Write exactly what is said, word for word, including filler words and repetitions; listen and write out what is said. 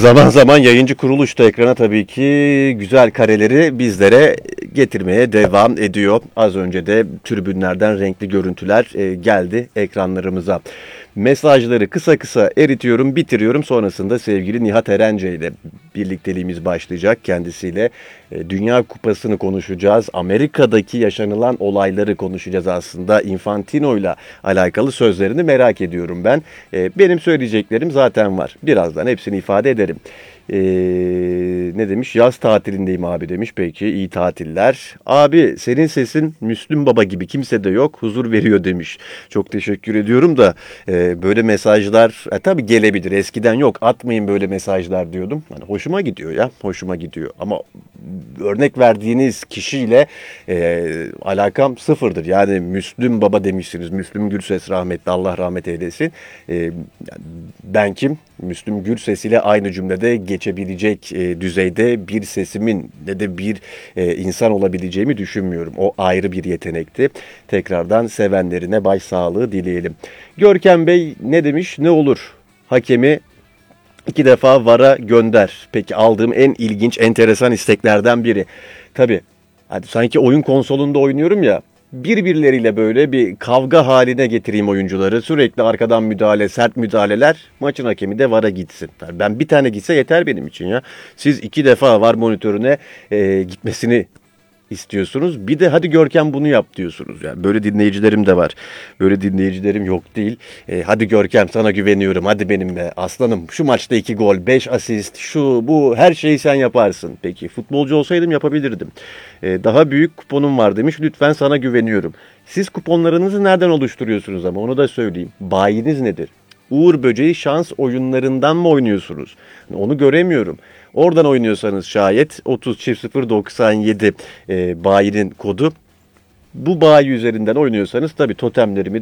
Zaman zaman yayıncı kuruluş da ekrana tabii ki güzel kareleri bizlere getirmeye devam ediyor. Az önce de tribünlerden renkli görüntüler e, geldi ekranlarımıza. Mesajları kısa kısa eritiyorum, bitiriyorum. Sonrasında sevgili Nihat Erence ile birlikteliğimiz başlayacak. Kendisiyle e, Dünya Kupası'nı konuşacağız. Amerika'daki yaşanılan olayları konuşacağız aslında. Infantino ile alakalı sözlerini merak ediyorum ben. E, benim söyleyeceklerim zaten var. Birazdan hepsini ifade ederim. Ee, ne demiş? Yaz tatilindeyim abi demiş. Peki iyi tatiller. Abi senin sesin Müslüm Baba gibi kimse de yok. Huzur veriyor demiş. Çok teşekkür ediyorum da e, böyle mesajlar e, tabii gelebilir. Eskiden yok atmayın böyle mesajlar diyordum. Hani hoşuma gidiyor ya. Hoşuma gidiyor. Ama örnek verdiğiniz kişiyle e, alakam sıfırdır. Yani Müslüm Baba demişsiniz. Müslüm Gürses rahmetli, Allah rahmet eylesin. E, ben kim? Müslüm Gürses ile aynı cümlede geçebilecek e, düzeyde bir sesimin ne de bir e, insan olabileceğimi düşünmüyorum. O ayrı bir yetenekti. Tekrardan sevenlerine başsağlığı dileyelim. Görkem Bey ne demiş? Ne olur hakemi iki defa VAR'a gönder. Peki aldığım en ilginç, enteresan isteklerden biri. Tabii hadi sanki oyun konsolunda oynuyorum ya. Birbirleriyle böyle bir kavga haline getireyim oyuncuları. Sürekli arkadan müdahale, sert müdahaleler. Maçın hakemi de VAR'a gitsin. Ben bir tane gitse yeter benim için ya. Siz iki defa VAR monitörüne e, gitmesini istiyorsunuz. Bir de hadi Görkem bunu yap diyorsunuz. Yani böyle dinleyicilerim de var. Böyle dinleyicilerim yok değil. E, hadi Görkem sana güveniyorum. Hadi benimle aslanım. Şu maçta iki gol, beş asist, şu bu her şeyi sen yaparsın. Peki futbolcu olsaydım yapabilirdim. E, daha büyük kuponum var demiş. Lütfen sana güveniyorum. Siz kuponlarınızı nereden oluşturuyorsunuz ama onu da söyleyeyim. Bayiniz nedir? Uğur Böceği şans oyunlarından mı oynuyorsunuz? Onu göremiyorum. Oradan oynuyorsanız şayet otuz çift sıfır doksan yedi e, bayinin kodu. Bu bayi üzerinden oynuyorsanız tabii totemlerimi